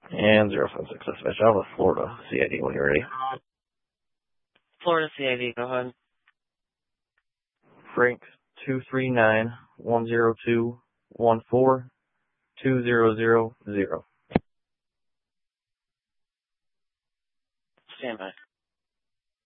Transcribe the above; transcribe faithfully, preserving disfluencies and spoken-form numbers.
And zero five six dispatch out of Florida C I D when you're ready. Florida C I D, go ahead. Frank two three nine one zero two one four two zero zero zero. Stand by.